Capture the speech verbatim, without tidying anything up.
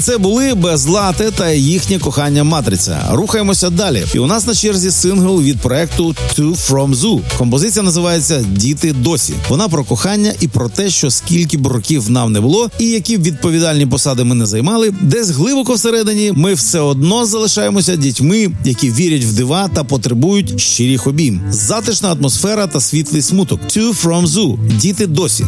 це були Безлате та їхнє кохання Матриця. Рухаємося далі. І у нас на черзі сингл від проекту Two From Zoo. Композиція називається «Діти досі». Вона про кохання і про те, що скільки б років нам не було, і які б відповідальні посади ми не займали, десь глибоко всередині ми все одно залишаємося дітьми, які вірять в дива та потребують щирих обійм. Затишна атмосфера та світлий смуток. Two From Zoo. Діти досі.